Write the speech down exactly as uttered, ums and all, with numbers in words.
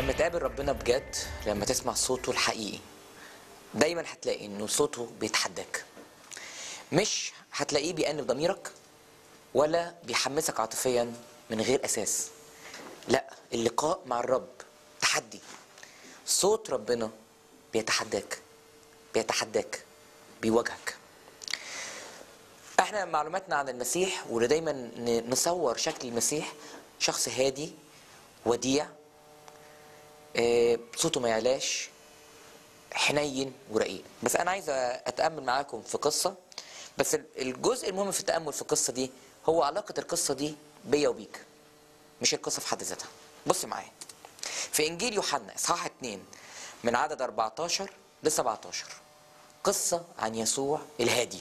لما تقابل ربنا بجد، لما تسمع صوته الحقيقي، دايما هتلاقي انه صوته بيتحداك. مش هتلاقيه بيأنب ضميرك ولا بيحمسك عاطفيا من غير اساس. لا، اللقاء مع الرب تحدي. صوت ربنا بيتحداك بيتحداك بيواجهك. احنا معلوماتنا عن المسيح واللي دايما نصور شكل المسيح شخص هادي وديع، اه صوته ما يعلاش، حنين ورقيق. بس انا عايز اتامل معاكم في قصه، بس الجزء المهم في التامل في القصه دي هو علاقه القصه دي بيا وبيك، مش القصه في حد ذاتها. بص معايا في انجيل يوحنا اصحاح اتنين من عدد اربعتاشر ل سبعتاشر، قصه عن يسوع الهادي.